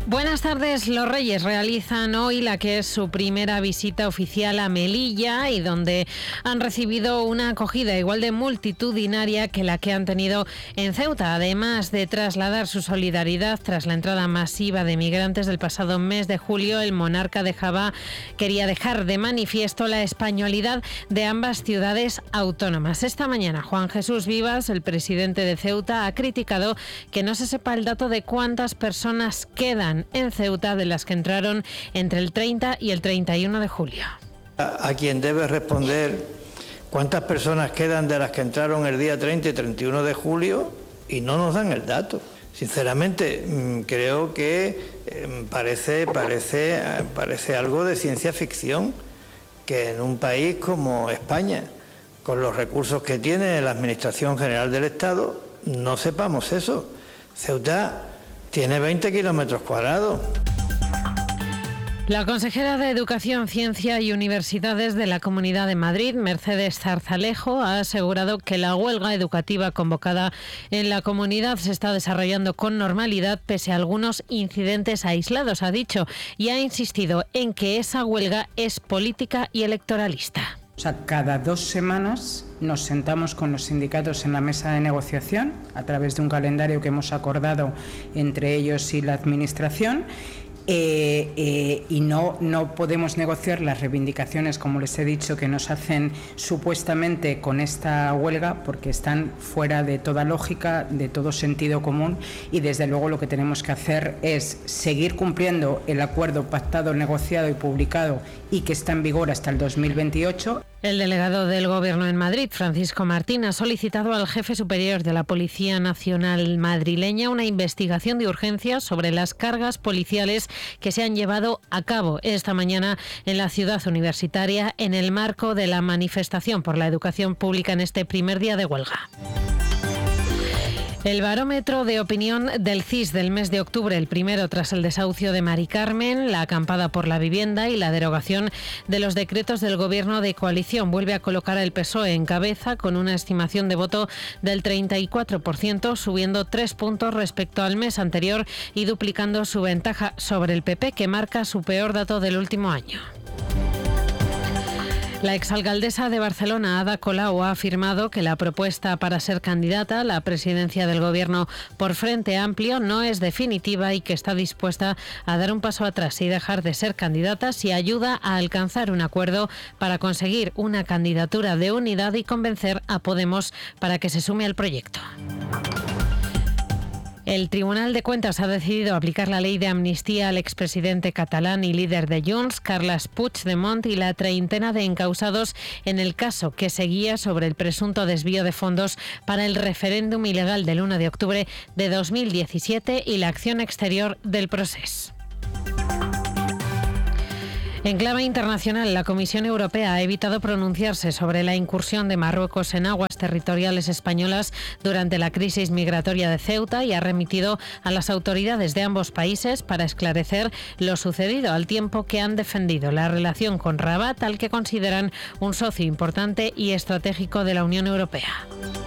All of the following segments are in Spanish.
Buenas tardes. Los Reyes realizan hoy la que es su primera visita oficial a Melilla y donde han recibido una acogida igual de multitudinaria que la que han tenido en Ceuta. Además de trasladar su solidaridad tras la entrada masiva de migrantes del pasado mes de julio, el monarca quería dejar de manifiesto la españolidad de ambas ciudades autónomas. Esta mañana Juan Jesús Vivas, el presidente de Ceuta, ha criticado que no se sepa el dato de cuántas personas quedan en Ceuta de las que entraron entre el 30 y el 31 de julio. A quien debe responder cuántas personas quedan de las que entraron el día 30 y 31 de julio y no nos dan el dato. Sinceramente, creo que parece algo de ciencia ficción que en un país como España, con los recursos que tiene la Administración General del Estado, no sepamos eso. Ceuta tiene 20 kilómetros cuadrados. La consejera de Educación, Ciencia y Universidades de la Comunidad de Madrid, Mercedes Zarzalejo, ha asegurado que la huelga educativa convocada en la comunidad se está desarrollando con normalidad pese a algunos incidentes aislados, ha dicho, y ha insistido en que esa huelga es política y electoralista. O sea, cada 2 semanas nos sentamos con los sindicatos en la mesa de negociación a través de un calendario que hemos acordado entre ellos y la Administración. Y no podemos negociar las reivindicaciones, como les he dicho, que nos hacen supuestamente con esta huelga, porque están fuera de toda lógica, de todo sentido común, y desde luego lo que tenemos que hacer es seguir cumpliendo el acuerdo pactado, negociado y publicado y que está en vigor hasta el 2028. El delegado del Gobierno en Madrid, Francisco Martín, ha solicitado al jefe superior de la Policía Nacional madrileña una investigación de urgencia sobre las cargas policiales que se han llevado a cabo esta mañana en la ciudad universitaria en el marco de la manifestación por la educación pública en este primer día de huelga. El barómetro de opinión del CIS del mes de octubre, el primero tras el desahucio de Mari Carmen, la acampada por la vivienda y la derogación de los decretos del gobierno de coalición, vuelve a colocar al PSOE en cabeza con una estimación de voto del 34%, subiendo 3 puntos respecto al mes anterior y duplicando su ventaja sobre el PP, que marca su peor dato del último año. La exalcaldesa de Barcelona, Ada Colau, ha afirmado que la propuesta para ser candidata a la presidencia del Gobierno por Frente Amplio no es definitiva y que está dispuesta a dar un paso atrás y dejar de ser candidata si ayuda a alcanzar un acuerdo para conseguir una candidatura de unidad y convencer a Podemos para que se sume al proyecto. El Tribunal de Cuentas ha decidido aplicar la ley de amnistía al expresidente catalán y líder de Junts, Carles Puigdemont, y la treintena de encausados en el caso que seguía sobre el presunto desvío de fondos para el referéndum ilegal del 1 de octubre de 2017 y la acción exterior del Procés. En clave internacional, la Comisión Europea ha evitado pronunciarse sobre la incursión de Marruecos en aguas territoriales españolas durante la crisis migratoria de Ceuta y ha remitido a las autoridades de ambos países para esclarecer lo sucedido, al tiempo que han defendido la relación con Rabat, al que consideran un socio importante y estratégico de la Unión Europea.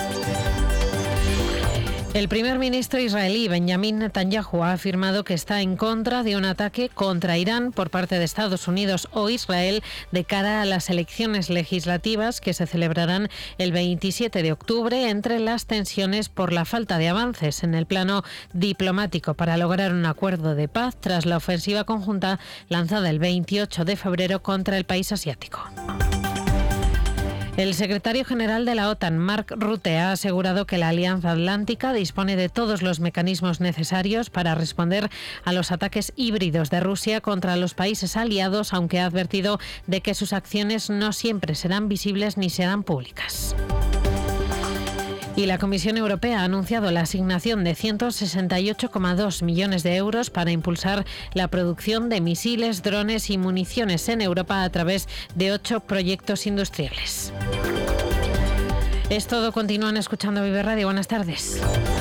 El primer ministro israelí, Benjamin Netanyahu, ha afirmado que está en contra de un ataque contra Irán por parte de Estados Unidos o Israel de cara a las elecciones legislativas que se celebrarán el 27 de octubre, entre las tensiones por la falta de avances en el plano diplomático para lograr un acuerdo de paz tras la ofensiva conjunta lanzada el 28 de febrero contra el país asiático. El secretario general de la OTAN, Mark Rutte, ha asegurado que la Alianza Atlántica dispone de todos los mecanismos necesarios para responder a los ataques híbridos de Rusia contra los países aliados, aunque ha advertido de que sus acciones no siempre serán visibles ni serán públicas. Y la Comisión Europea ha anunciado la asignación de 168,2 millones de euros para impulsar la producción de misiles, drones y municiones en Europa a través de 8 proyectos industriales. Es todo. Continúan escuchando Vive Radio. Buenas tardes.